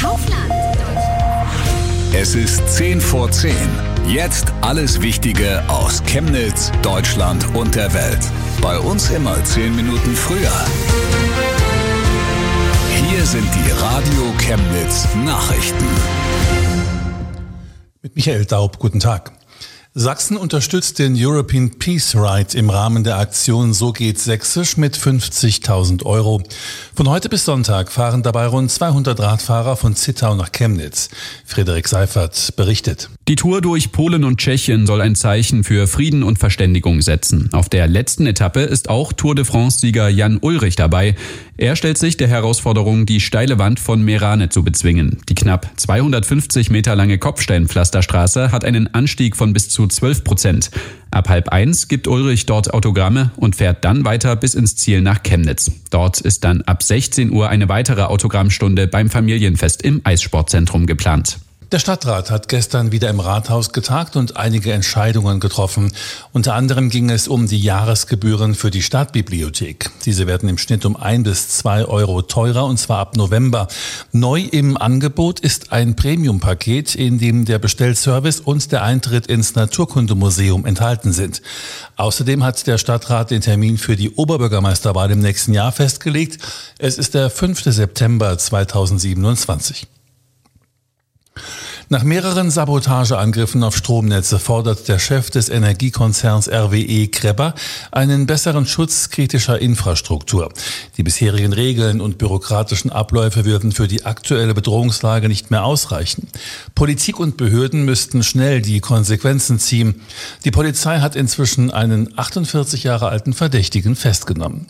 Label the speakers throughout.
Speaker 1: Kaufland.
Speaker 2: Es ist 10 vor 10. Jetzt alles Wichtige aus Chemnitz, Deutschland und der Welt. Bei uns immer 10 Minuten früher. Hier sind die Radio Chemnitz Nachrichten.
Speaker 3: Mit Michael Daub, guten Tag. Sachsen unterstützt den European Peace Ride im Rahmen der Aktion So geht Sächsisch mit 50.000 €. Von heute bis Sonntag fahren dabei rund 200 Radfahrer von Zittau nach Chemnitz. Frederik Seifert berichtet.
Speaker 4: Die Tour durch Polen und Tschechien soll ein Zeichen für Frieden und Verständigung setzen. Auf der letzten Etappe ist auch Tour de France-Sieger Jan Ullrich dabei. Er stellt sich der Herausforderung, die steile Wand von Meerane zu bezwingen. Die knapp 250 Meter lange Kopfsteinpflasterstraße hat einen Anstieg von bis zu 12%. Ab 12:30 gibt Ullrich dort Autogramme und fährt dann weiter bis ins Ziel nach Chemnitz. Dort ist dann ab 16 Uhr eine weitere Autogrammstunde beim Familienfest im Eissportzentrum geplant.
Speaker 3: Der Stadtrat hat gestern wieder im Rathaus getagt und einige Entscheidungen getroffen. Unter anderem ging es um die Jahresgebühren für die Stadtbibliothek. Diese werden im Schnitt um 1 bis 2 € teurer, und zwar ab November. Neu im Angebot ist ein Premium-Paket, in dem der Bestellservice und der Eintritt ins Naturkundemuseum enthalten sind. Außerdem hat der Stadtrat den Termin für die Oberbürgermeisterwahl im nächsten Jahr festgelegt. Es ist der 5. September 2027. Nach mehreren Sabotageangriffen auf Stromnetze fordert der Chef des Energiekonzerns RWE Krebber einen besseren Schutz kritischer Infrastruktur. Die bisherigen Regeln und bürokratischen Abläufe würden für die aktuelle Bedrohungslage nicht mehr ausreichen. Politik und Behörden müssten schnell die Konsequenzen ziehen. Die Polizei hat inzwischen einen 48 Jahre alten Verdächtigen festgenommen.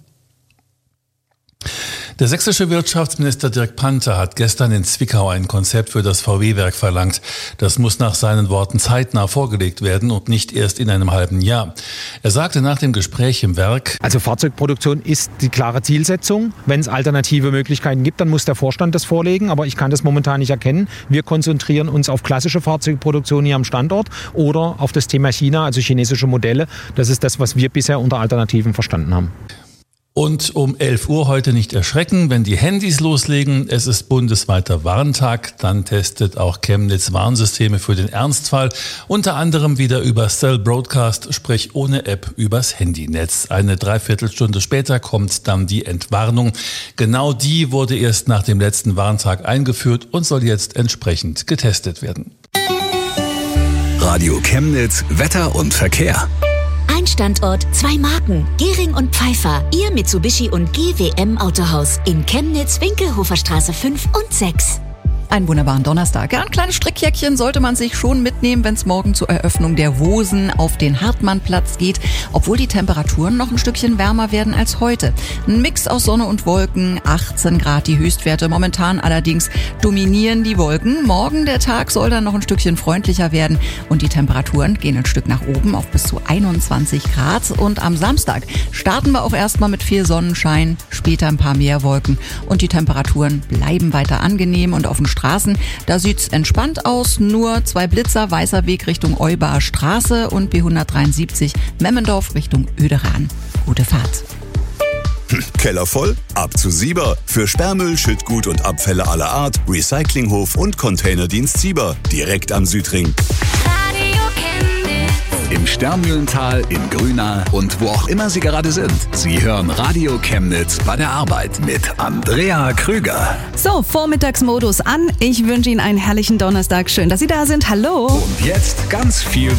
Speaker 3: Der sächsische Wirtschaftsminister Dirk Panther hat gestern in Zwickau ein Konzept für das VW-Werk verlangt. Das muss nach seinen Worten zeitnah vorgelegt werden und nicht erst in einem halben Jahr. Er sagte nach dem Gespräch im Werk:
Speaker 5: Also Fahrzeugproduktion ist die klare Zielsetzung. Wenn es alternative Möglichkeiten gibt, dann muss der Vorstand das vorlegen. Aber ich kann das momentan nicht erkennen. Wir konzentrieren uns auf klassische Fahrzeugproduktion hier am Standort oder auf das Thema China, also chinesische Modelle. Das ist das, was wir bisher unter Alternativen verstanden haben.
Speaker 3: Und um 11 Uhr heute nicht erschrecken, wenn die Handys loslegen. Es ist bundesweiter Warntag. Dann testet auch Chemnitz Warnsysteme für den Ernstfall. Unter anderem wieder über Cell Broadcast, sprich ohne App übers Handynetz. Eine Dreiviertelstunde später kommt dann die Entwarnung. Genau die wurde erst nach dem letzten Warntag eingeführt und soll jetzt entsprechend getestet werden.
Speaker 2: Radio Chemnitz, Wetter und Verkehr.
Speaker 1: Ein Standort, 2 Marken. Gehring und Pfeiffer. Ihr Mitsubishi und GWM Autohaus. In Chemnitz, Winkelhoferstraße 5 und 6.
Speaker 6: Einen wunderbaren Donnerstag. Ja, ein kleines Strickjäckchen sollte man sich schon mitnehmen, wenn es morgen zur Eröffnung der Wosen auf den Hartmannplatz geht, obwohl die Temperaturen noch ein Stückchen wärmer werden als heute. Ein Mix aus Sonne und Wolken, 18 Grad die Höchstwerte. Momentan allerdings dominieren die Wolken. Morgen der Tag soll dann noch ein Stückchen freundlicher werden und die Temperaturen gehen ein Stück nach oben auf bis zu 21 Grad. Und am Samstag starten wir auch erstmal mit viel Sonnenschein, später ein paar mehr Wolken und die Temperaturen bleiben weiter angenehm und auf den Straßen, da sieht's entspannt aus, nur 2 Blitzer, weißer Weg Richtung Eubacher Straße und B173 Memmendorf Richtung Oederan. Gute Fahrt.
Speaker 7: Keller voll? Ab zu Sieber. Für Sperrmüll, Schüttgut und Abfälle aller Art, Recyclinghof und Containerdienst Sieber. Direkt am Südring.
Speaker 2: Im Sternmühlental, in Grüna und wo auch immer Sie gerade sind. Sie hören Radio Chemnitz bei der Arbeit mit Andrea Krüger.
Speaker 8: So, Vormittagsmodus an. Ich wünsche Ihnen einen herrlichen Donnerstag. Schön, dass Sie da sind. Hallo.
Speaker 2: Und jetzt ganz viel